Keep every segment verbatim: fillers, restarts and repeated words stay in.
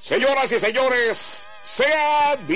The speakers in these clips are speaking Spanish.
Señoras y señores, sean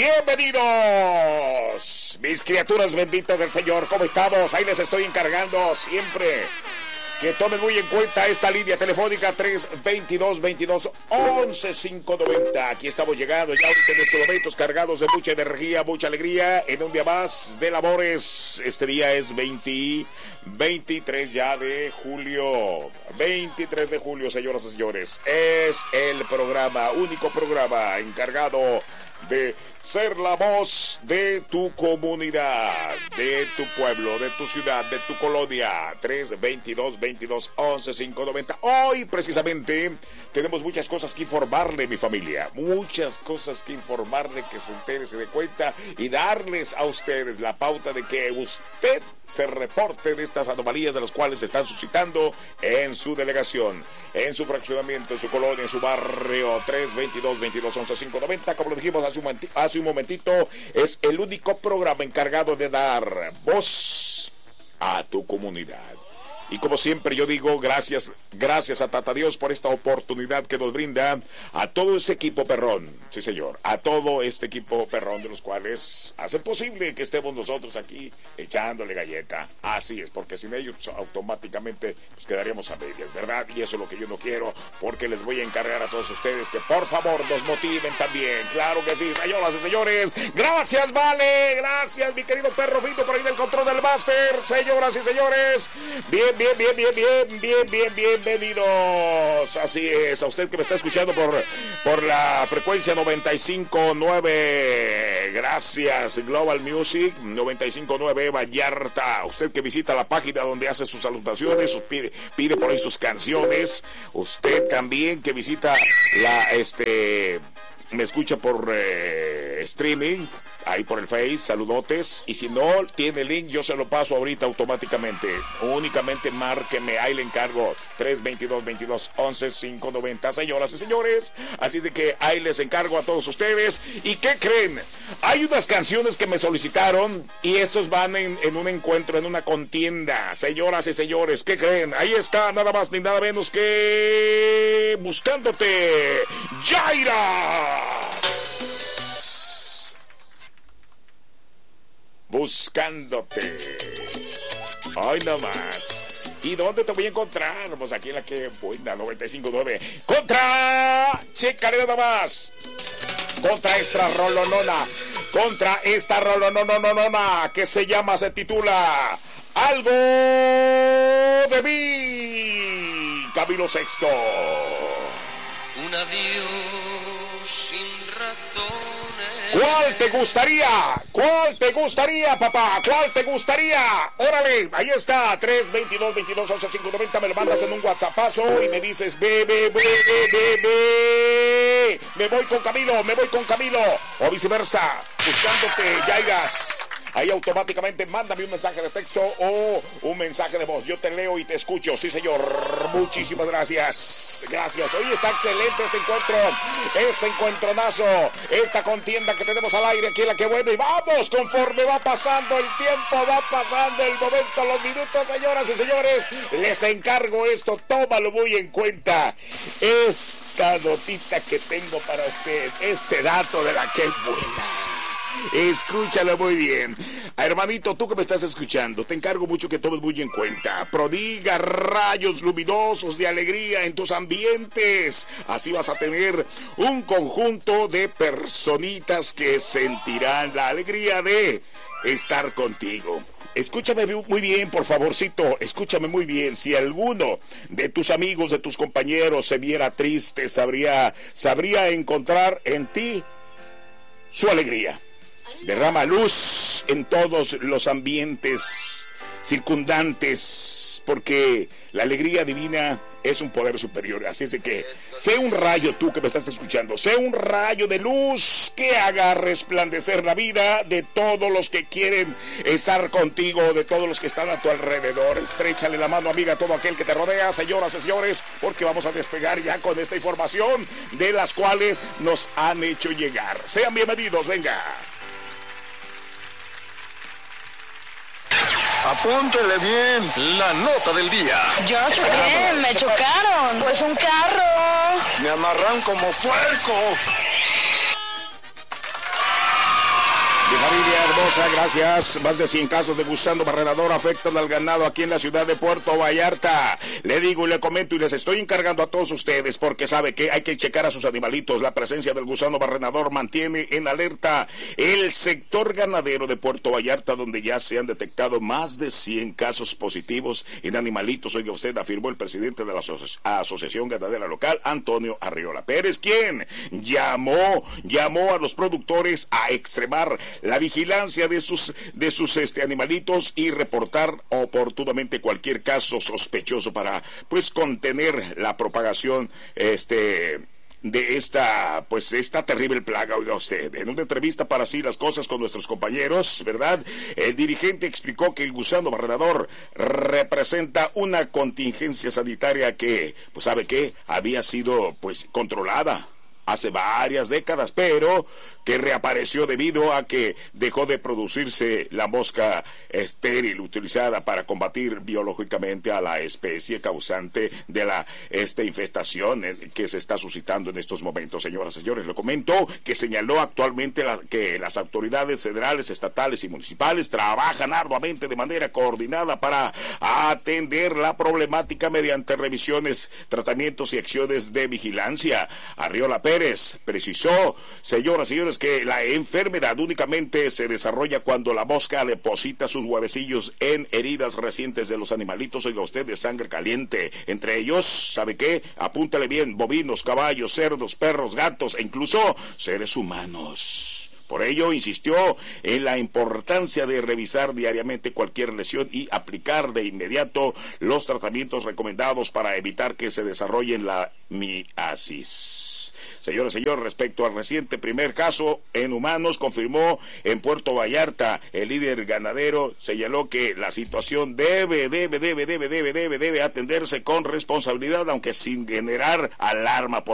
bienvenidos, mis criaturas benditas del Señor. ¿Cómo estamos? Ahí les estoy encargando siempre que tomen muy en cuenta esta línea telefónica tres veintidós, veintidós, once, quinientos noventa. Aquí estamos llegando ya en estos momentos cargados de mucha energía, mucha alegría en un día más de labores. Este día es veinte, veintitrés ya de julio. veintitrés de julio, señoras y señores. Es el programa, único programa encargado de ser la voz de tu comunidad, de tu pueblo, de tu ciudad, de tu colonia. tres veintidós, veintidós, once, quinientos noventa. Hoy precisamente tenemos muchas cosas que informarle, mi familia, muchas cosas que informarle, que se entere, se dé cuenta y darles a ustedes la pauta de que usted se reporte de estas anomalías de las cuales se están suscitando en su delegación, en su fraccionamiento, en su colonia, en su barrio. Tres veintidós, veintidós, once, quinientos noventa. Como lo dijimos hace un, momentito, hace un momentito, es el único programa encargado de dar voz a tu comunidad. Y como siempre yo digo, gracias, gracias a Tata Dios por esta oportunidad que nos brinda a todo este equipo perrón, sí señor, a todo este equipo perrón de los cuales hacen posible que estemos nosotros aquí echándole galleta. Así es, porque sin ellos automáticamente pues quedaríamos a medias, ¿verdad? Y eso es lo que yo no quiero, porque les voy a encargar a todos ustedes que por favor nos motiven también. Claro que sí, señoras y señores. Gracias, Vale, gracias, mi querido perro Fito por ahí del control del máster. Señoras y señores, bien, bien, bien, bien, bien, bien, bien, bienvenidos. Así es, a usted que me está escuchando por, por la frecuencia noventa y cinco punto nueve. Gracias, Global Music, noventa y cinco punto nueve Vallarta. Usted que visita la página donde hace sus salutaciones, pide, pide por ahí sus canciones. Usted también que visita la, este, me escucha por eh, streaming, ahí por el Face, saludotes. Y si no tiene el link, yo se lo paso ahorita automáticamente. Únicamente márqueme, ahí le encargo. tres veintidós, veintidós, once, quinientos noventa, señoras y señores. Así es de que ahí les encargo a todos ustedes. ¿Y qué creen? Hay unas canciones que me solicitaron y esos van en, en un encuentro, en una contienda. Señoras y señores, ¿qué creen? Ahí está, nada más ni nada menos que Buscándote, Yairas. Buscándote. Hoy nomás. ¿Y dónde te voy a encontrar? Pues aquí en la que buena, noventa y cinco punto nueve. Contra, chécale nada más. Contra esta rolonona. Contra esta rolonona que se llama, se titula Algo de mí. Camilo Sexto. Un adiós sin razones. ¿Cuál te gustaría? ¿Cuál te gustaría, papá? ¿Cuál te gustaría? Órale, ahí está, tres veintidós, veintidós, once, quinientos noventa. Me lo mandas en un WhatsAppazo y me dices, ve, ve, ve, ve, ve, ve. Me voy con Camilo, me voy con Camilo. O viceversa, Buscándote, Yairas. Ahí automáticamente mándame un mensaje de texto o un mensaje de voz. Yo te leo y te escucho. Sí, señor. Muchísimas gracias. Gracias. Hoy está excelente este encuentro. Este encuentronazo. Esta contienda que tenemos al aire aquí en La Que Buena. Y vamos, conforme va pasando el tiempo, va pasando el momento, los minutos, señoras y señores. Les encargo esto. Tómalo muy en cuenta. Esta notita que tengo para usted. Este dato de La Que Buena. Escúchalo muy bien. Hermanito, tú que me estás escuchando, te encargo mucho que tomes muy en cuenta. Prodiga rayos luminosos de alegría en tus ambientes. Así vas a tener un conjunto de personitas que sentirán la alegría de estar contigo. Escúchame muy bien, por favorcito, escúchame muy bien. Si alguno de tus amigos, de tus compañeros se viera triste, sabría, sabría encontrar en ti su alegría. Derrama luz en todos los ambientes circundantes, porque la alegría divina es un poder superior. Así es de que sé un rayo, tú que me estás escuchando, sé un rayo de luz que haga resplandecer la vida de todos los que quieren estar contigo, de todos los que están a tu alrededor. Estréchale la mano, amiga, a todo aquel que te rodea, señoras y señores, porque vamos a despegar ya con esta información de las cuales nos han hecho llegar. Sean bienvenidos, venga. A apúntele bien. La nota del día. Yo no choqué, me chocaron. Pues un carro. Me amarran como puerco. De familia hermosa, gracias. Más de cien casos de gusano barrenador afectan al ganado aquí en la ciudad de Puerto Vallarta. Le digo y le comento y les estoy encargando a todos ustedes porque sabe que hay que checar a sus animalitos. La presencia del gusano barrenador mantiene en alerta el sector ganadero de Puerto Vallarta, donde ya se han detectado más de cien casos positivos en animalitos. Oiga usted, afirmó el presidente de la aso- Asociación Ganadera Local, Antonio Arriola Pérez, quien llamó, llamó a los productores a extremar la vigilancia de sus de sus este animalitos y reportar oportunamente cualquier caso sospechoso para pues contener la propagación este de esta pues esta terrible plaga. Oiga usted, en una entrevista para Así las Cosas con nuestros compañeros, ¿verdad? El dirigente explicó que el gusano barrenador representa una contingencia sanitaria que, pues sabe qué, había sido pues controlada hace varias décadas, pero que reapareció debido a que dejó de producirse la mosca estéril utilizada para combatir biológicamente a la especie causante de la esta infestación que se está suscitando en estos momentos. Señoras y señores, le comento que señaló actualmente la, que las autoridades federales, estatales y municipales trabajan arduamente de manera coordinada para atender la problemática mediante revisiones, tratamientos y acciones de vigilancia. Arriola Pérez precisó, señoras y señores, que la enfermedad únicamente se desarrolla cuando la mosca deposita sus huevecillos en heridas recientes de los animalitos, oiga usted, de sangre caliente. Entre ellos, ¿sabe qué? Apúntale bien, bovinos, caballos, cerdos, perros, gatos e incluso seres humanos. Por ello, insistió en la importancia de revisar diariamente cualquier lesión y aplicar de inmediato los tratamientos recomendados para evitar que se desarrolle la miasis. Señores, señor, respecto al reciente primer caso en humanos, confirmó en Puerto Vallarta, el líder ganadero señaló que la situación debe, debe, debe, debe, debe, debe, debe atenderse con responsabilidad, aunque sin generar alarma. Por